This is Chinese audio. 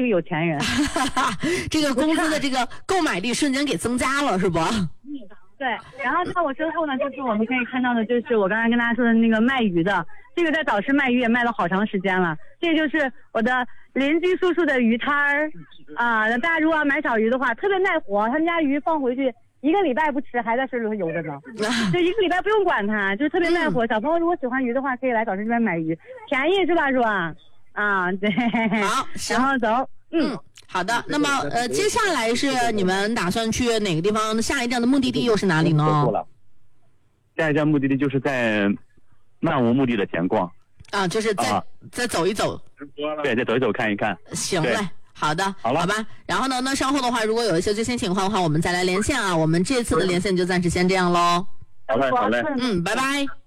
个有钱人。 这个工资的这个购买力瞬间给增加了，是不？ 对，然后在我身后呢，就是我们可以看到的，就是我刚才跟大家说的那个卖鱼的，这个在早市卖鱼也卖了好长时间了。这就是我的邻居叔叔的鱼摊儿啊，大家如果要买小鱼的话，特别耐活，他们家鱼放回去1个礼拜不吃，还在水里头游着呢，就1个礼拜不用管它，就是特别耐活。小朋友如果喜欢鱼的话，可以来早市这边买鱼，便宜是吧，是吧？啊，对。 好， 然后走， 好的，那么接下来是你们打算去哪个地方？下一站的目的地又是哪里呢？ 下一站目的地就是在漫无目的的闲逛啊，就是再走一走， 对，再走一走看一看。 行嘞，好的， 好了， 好吧。然后呢，那稍后的话，如果有一些最新情况的话，我们再来连线啊。我们这次的连线就暂时先这样喽。 好嘞，好嘞， 拜拜。